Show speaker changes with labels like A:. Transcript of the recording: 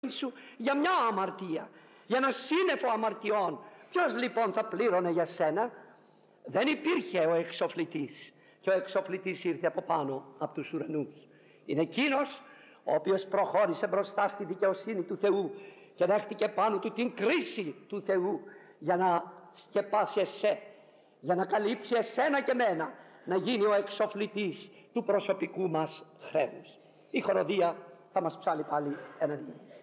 A: σου για μια αμαρτία, για ένα σύννεφο αμαρτιών. Ποιος λοιπόν θα πλήρωνε για σένα? Δεν υπήρχε ο εξοφλητής, και ο εξοφλητής ήρθε από πάνω από τους ουρανούς. Είναι εκείνος ο οποίος προχώρησε μπροστά στη δικαιοσύνη του Θεού και δέχτηκε πάνω του την κρίση του Θεού για να σκεπάσει εσέ, για να καλύψει εσένα και μένα, να γίνει ο εξοφλητής του προσωπικού μας χρέους. Η χοροδία θα μας ψάλει πάλι ένα δύο.